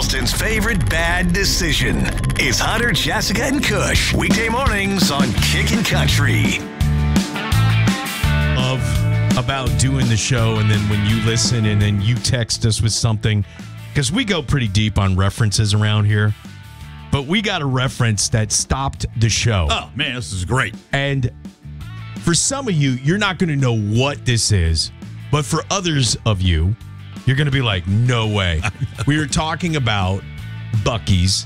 Charleston's favorite bad decision. It's Hunter, Jessica, and Kush. Weekday mornings on Kickin' Country. About doing the show, and then when you listen and then you text us with something, because we go pretty deep on references around here, but we got a reference that stopped the show. Oh, man, this is great. And for some of you, you're not going to know what this is, but for others of you, you're going to be like, no way. We were talking about Buc-ee's